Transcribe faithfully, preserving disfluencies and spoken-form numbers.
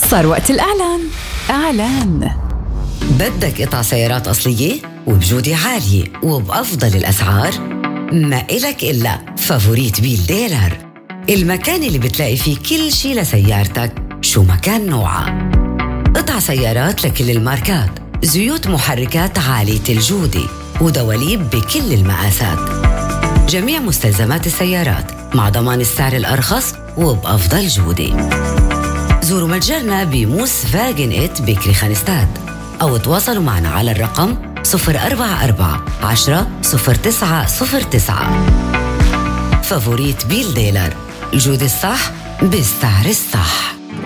صار وقت الإعلان. إعلان. بدك قطع سيارات أصلية وبجودة عالية وبأفضل الأسعار؟ ما إلك إلا فافوريت بيل ديلر، المكان اللي بتلاقي فيه كل شي لسيارتك شو ما كان نوعها. قطع سيارات لكل الماركات، زيوت محركات عالية الجودة، ودواليب بكل المقاسات. جميع مستلزمات السيارات مع ضمان السعر الأرخص وبأفضل جودة. زوروا متجرنا بموس فاجن إت بكري خانستاد، أو تواصلوا معنا على الرقم صفر أربعة أربعة عشرة صفر تسعة صفر تسعة. فافوريت بيل ديلر، الجودة الصح بالسعر الصح.